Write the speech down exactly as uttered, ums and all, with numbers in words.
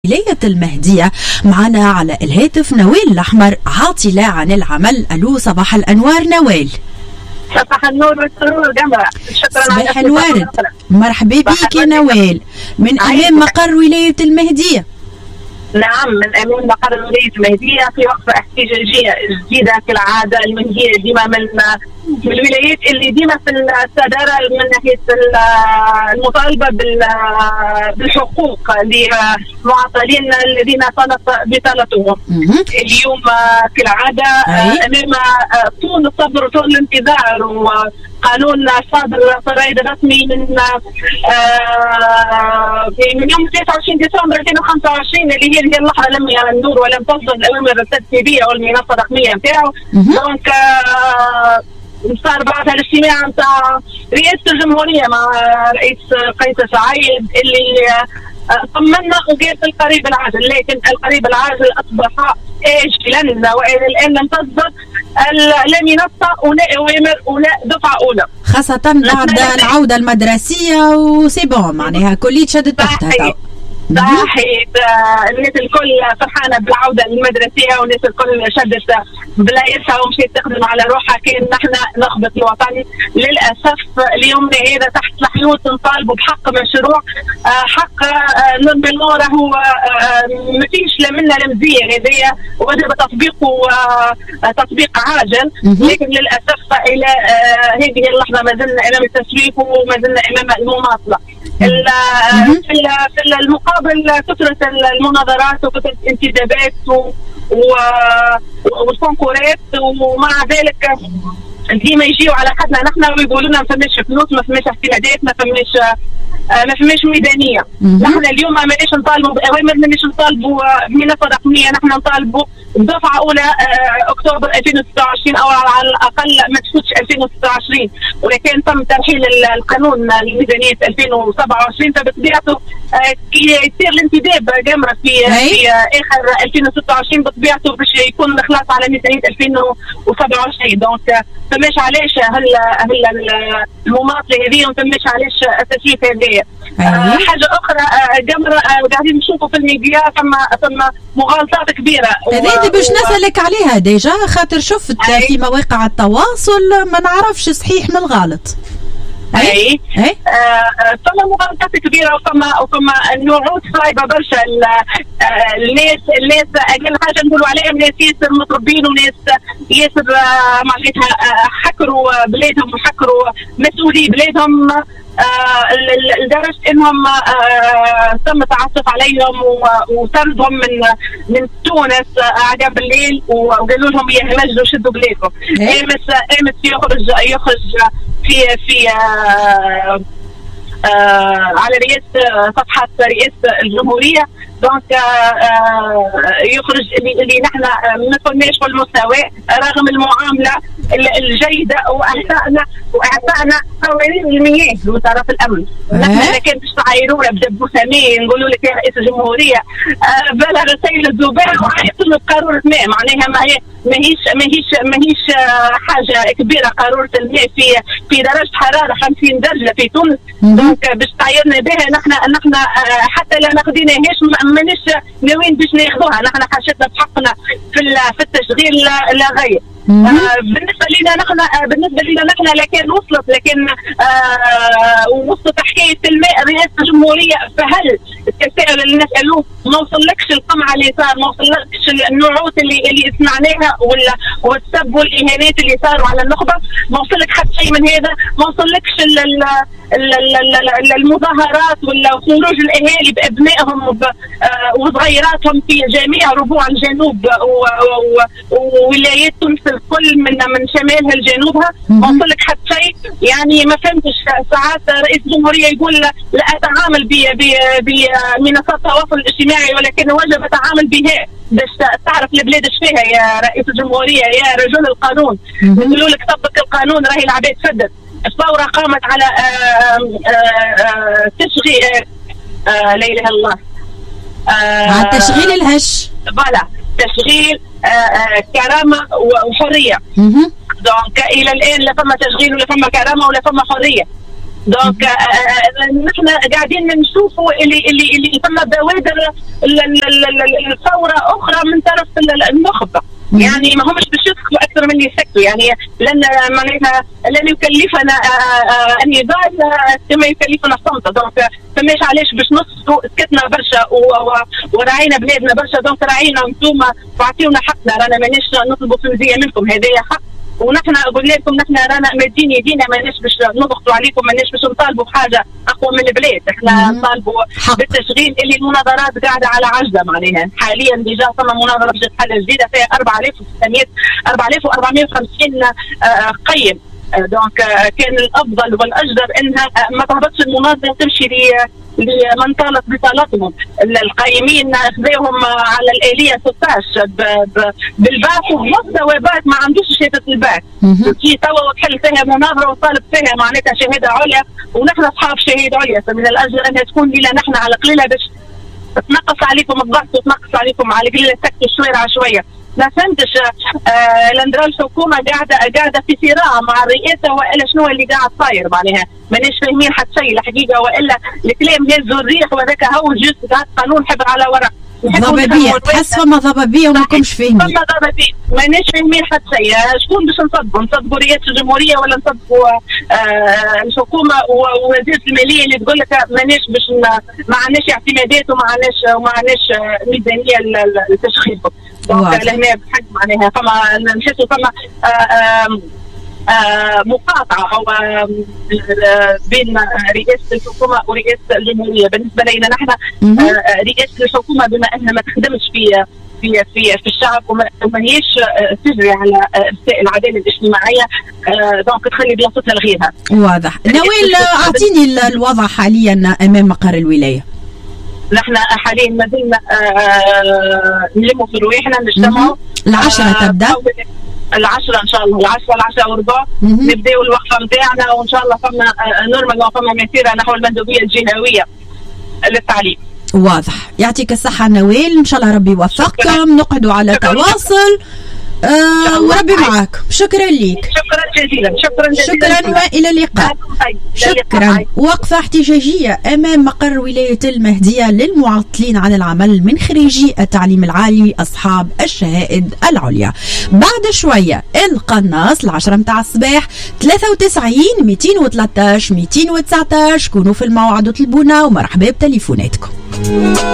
ولاية المهدية. معنا على الهاتف نوال الأحمر عاطلة عن العمل. ألو، صباح الأنوار نوال. صباح النور والسرور جمرة. شكرا. صباح الورد، مرحبا بك يا نوال من أمام مقر ولاية المهدية. نعم، من امام مقر ولايه المهديه في وقفه احتجاجيه جديده كالعاده. المهديه ديما من من الولايات اللي ديما في الصداره من ناحيه المطالبه بالحقوق لمعطلين الذين طالت بطالتهم. اليوم كالعاده امام طول الصبر وطول الانتظار وقانون صادر صرايد رسمي من من يوم ثلاثة وعشرين ديسمبر ألفين وخمسة وعشرين اللي هي هي اللحظه لم يرى النور ولم تصدر الاوامر التنفيذيه والمنصه الرقميه نتاعو. دونك صار بعدها الاجتماع نتاع رئاسه الجمهوريه مع رئيس قيس سعيد اللي طمنا وقال في القريب العاجل، لكن القريب العاجل اصبح اجلا والى الان لم تصدر لا منصه ولا اوامر ولا دفعه اولى، خاصه بعد العوده المدرسيه وسيبون معناها كلية شدت تحتها. صحيح. الناس الكل فرحانه بالعوده المدرسيه والناس الكل شدت بلايصها ومشيت تخدم على روحها. كان نحن نخبط الوطن للاسف اليوم هذا تحت الحيوط نطالبوا بحق مشروع، حق نورمالمون راهو ما فيش لا منا لا مزيه، هذايا وجب تطبيقه تطبيق عاجل، لكن للاسف الى هذه اللحظه ما زلنا امام التسويف وما زلنا امام المماطله. في المقابل كثرة المناظرات وكثرة الانتدابات والكونكورات، ومع ذلك ديما يجيو على حدنا نحن ويقولوا لنا ما فماش فلوس، ما فماش اعتمادات، ما فماش ما فماش ميزانيه. نحن اليوم ماناش نطالبوا باوامر، ماناش نطالبوا بمنصه رقميه، نحن نطالبوا بدفعه اولى اكتوبر ألفين وستة وعشرين او على الاقل ما تفوتش ألفين وستة وعشرين، ولكن تم ترحيل القانون لميزانيه ألفين وسبعة وعشرين، فبطبيعته يصير الانتداب جمره في في اخر ألفين وستة وعشرين بطبيعته باش يكون الخلاص على ميزانيه ألفين وسبعة وعشرين. دونك فماش علاش هل هل المماطله هذه وفماش علاش التسويف هذايا. آه حاجه اخرى آه جمره آه قاعدين نشوفوا في الميديا ثم ثم مغالطات كبيره، هذه باش نسالك عليها ديجا خاطر شفت أي. في مواقع التواصل ما نعرفش صحيح من الغلط. اي اي ثم مغالطات كبيره وثم وثم نوعات صعيبه برشا. الناس الناس اقل حاجه نقولوا عليهم ناس ياسر مطربين وناس ياسر معناتها حكروا بلادهم وحكروا مسؤولي بلادهم آه لدرجه انهم آه تم التعسف عليهم وطردهم من من تونس عقب الليل وقالوا لهم يا همجدوا شدوا بلادكم. امس امس يخرج يخرج في في آه آه على رئاسه صفحه رئاسه الجمهوريه. دونك آه يخرج اللي, اللي نحن ما كناش في المستوى رغم المعامله الجيده واعطائنا واعطائنا قوانين المياه من طرف الامن. نحن ما كانش تعايرونا بدبوساميه نقولوا لك يا رئيس الجمهوريه آه بلغ سيل الذباب وعيطوا قاروره ماء، معناها ما هي ماهيش ماهيش ماهيش حاجه كبيره قاروره الماء في في درجه حراره خمسين درجه في تونس. دونك باش تعايرنا بها نحن نحن آه حتى لا ما خديناهاش مانيش ناويين باش ناخذوها، نحن حاجتنا بحقنا في في التشغيل لا غير. آه بالنسبه لنا نحن آه بالنسبه لنا نحن لكن وصلت لكن آه وصلت حكايه الماء رئاسه الجمهوريه، فهل التساؤل اللي نسالوه ما وصلكش القمع اللي صار، ما وصلكش النعوت اللي اللي سمعناها ولا والسب والاهانات اللي صاروا على النخبه، ما وصلك حتى شيء من هذا، ما وصلكش المظاهرات ولا خروج الاهالي بابنائهم وصغيراتهم في جميع ربوع الجنوب وولايات تونس الكل من من شمالها لجنوبها، ما وصلك حتى شيء؟ يعني ما فهمتش. ساعات رئيس الجمهوريه يقول لا اتعامل بمنصات التواصل الاجتماعي ولكن وجب اتعامل بها باش تعرف البلاد ايش فيها يا رئيس الجمهوريه يا رجل القانون. يقولوا لك طبق القانون راهي العباد فدت. الثوره قامت على تشغيل لا اله الا الله على تشغيل الهش فوالا تشغيل كرامه وحريه. دونك الى الان لا فما تشغيل ولا فما كرامه ولا فما حريه. دونك نحن قاعدين نشوفوا اللي اللي اللي ثم بوادر الثوره اخرى من طرف النخبه، يعني ما همش باش يسكتوا اكثر من اللي يسكتوا، يعني لن معناتها لن يكلفنا النضال كما يكلفنا الصمت. دونك فماش علاش باش نسكتوا، سكتنا برشا وراعينا بلادنا برشا، دونك راعينا انتم واعطيونا حقنا، رانا ماناش نطلبوا في مزيه منكم، هذايا حق. ونحن قلنا لكم نحن رانا مادين يدينا، ماناش باش نضغطوا عليكم، ماناش باش نطالبوا بحاجه اقوى من البلاد، احنا نطالبوا بالتشغيل اللي المناظرات قاعده على عجله. معناها حاليا ديجا ثم مناظره باش تحل جديده فيها أربعة آلاف وستمائة أربعة آلاف وأربعمائة وخمسين قيم. دونك كان الافضل والاجدر انها ما تهبطش المناظره وتمشي لمن طالت بطالتهم. القائمين خذاهم على الاليه ستة عشر بالباك وبالثوابات، ما عندوش شهاده الباك، كي توا تحل فيها مناظره وطالب فيها معناتها شهاده عليا، ونحن اصحاب شهاده عليا، فمن الاجدر انها تكون لنا نحن على قليله باش تنقص عليكم الضغط وتنقص عليكم على قليله سكتوا الشوارع شويه. ما فهمتش آه لندرا الحكومه قاعده قاعده في صراع مع الرئاسه، والا شنو اللي قاعد صاير؟ معناها ماناش فاهمين حتى شيء الحقيقه، والا الكلام هز الريح وهذاك هو جوست قاعد قانون حبر على ورق. ضبابيه، تحس فما ضبابيه وما كنتش فاهمين. فما ضبابيه، ماناش فاهمين حتى شيء. شكون باش نصدقوا؟ نصدقوا رئاسه الجمهوريه ولا نصدقوا آه الحكومه ووزيره الماليه اللي تقول لك ماناش باش ما عندناش اعتمادات وما عندناش وما عندناش ميزانيه للتشغيل. دونك لهنا بحق معناها فما نحسوا فما آه آه آه مقاطعه او آه بين رئاسه الحكومه ورئاسه الجمهوريه. بالنسبه لنا نحن آه رئاسه الحكومه بما انها ما تخدمش في في في في الشعب وما هيش تجري على ارساء العداله الاجتماعيه، آه دونك تخلي بلاصتها لغيرها. واضح. نوال اعطيني الوضع حاليا امام مقر الولايه. نحن حاليا ما زلنا نلموا في رواحنا نجتمعوا. العشرة تبدا؟ العشرة ان شاء الله، العشرة العشرة وربع نبداو الوقفة نتاعنا، وان شاء الله فما نورمال فما مسيرة نحو المندوبية الجهوية للتعليم. واضح. يعطيك الصحة نوال، ان شاء الله ربي يوفقكم، نقعدوا على تواصل آه وربي معك. شكرا لك. شكرا جزيلا. شكرا جزيلا. شكرا والى اللقاء. شكرا. وقفة احتجاجية امام مقر ولاية المهدية للمعطلين عن العمل من خريجي التعليم العالي اصحاب الشهائد العليا. بعد شوية القناص العشرة متاع الصباح ثلاثة وتسعين مئتين وثلاثة عشر مئتين وتسعة عشر. كونوا في الموعد وطلبونا، ومرحبا بتليفوناتكم.